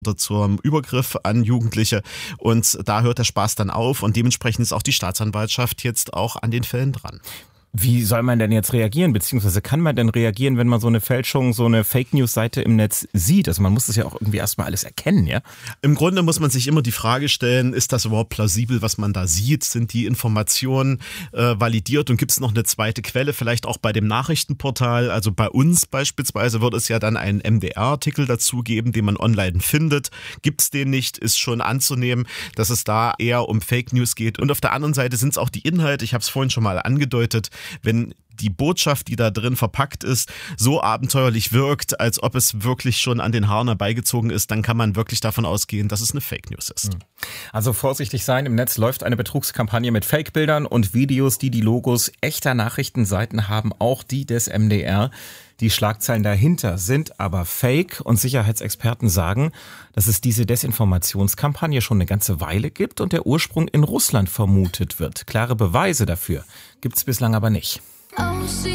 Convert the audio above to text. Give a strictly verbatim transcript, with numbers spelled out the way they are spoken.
oder zum Übergriff an Jugendliche. Und da hört der Spaß dann auf und dementsprechend ist auch die Staatsanwaltschaft jetzt auch an den Fällen dran. Wie soll man denn jetzt reagieren, beziehungsweise kann man denn reagieren, wenn man so eine Fälschung, so eine Fake-News-Seite im Netz sieht? Also man muss das ja auch irgendwie erstmal alles erkennen, ja? Im Grunde muss man sich immer die Frage stellen, ist das überhaupt plausibel, was man da sieht? Sind die Informationen äh, validiert und gibt es noch eine zweite Quelle, vielleicht auch bei dem Nachrichtenportal? Also bei uns beispielsweise wird es ja dann einen M D R-Artikel dazu geben, den man online findet. Gibt es den nicht, ist schon anzunehmen, dass es da eher um Fake News geht. Und auf der anderen Seite sind es auch die Inhalte, ich habe es vorhin schon mal angedeutet, wenn die Botschaft, die da drin verpackt ist, so abenteuerlich wirkt, als ob es wirklich schon an den Haaren herbeigezogen ist, dann kann man wirklich davon ausgehen, dass es eine Fake News ist. Also vorsichtig sein, im Netz läuft eine Betrugskampagne mit Fake-Bildern und Videos, die die Logos echter Nachrichtenseiten haben, auch die des M D R. Die Schlagzeilen dahinter sind aber fake und Sicherheitsexperten sagen, dass es diese Desinformationskampagne schon eine ganze Weile gibt und der Ursprung in Russland vermutet wird. Klare Beweise dafür gibt es bislang aber nicht.